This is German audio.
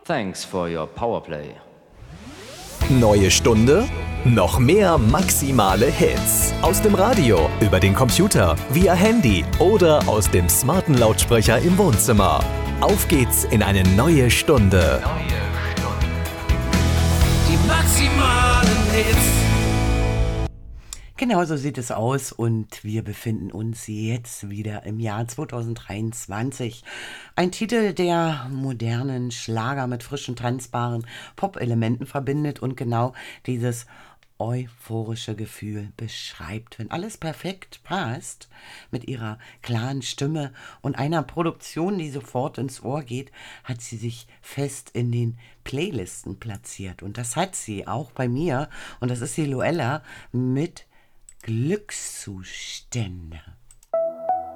Thanks for your powerplay. Neue Stunde, noch mehr maximale Hits. Aus dem Radio, über den Computer, via Handy oder aus dem smarten Lautsprecher im Wohnzimmer. Auf geht's in eine neue Stunde. Die maximalen Hits. Genau so sieht es aus und wir befinden uns jetzt wieder im Jahr 2023. Ein Titel, der modernen Schlager mit frischen, tanzbaren Pop-Elementen verbindet und genau dieses euphorische Gefühl beschreibt. Wenn alles perfekt passt, mit ihrer klaren Stimme und einer Produktion, die sofort ins Ohr geht, hat sie sich fest in den Playlisten platziert. Und das hat sie auch bei mir. Und das ist die Luella mit Glückszustände.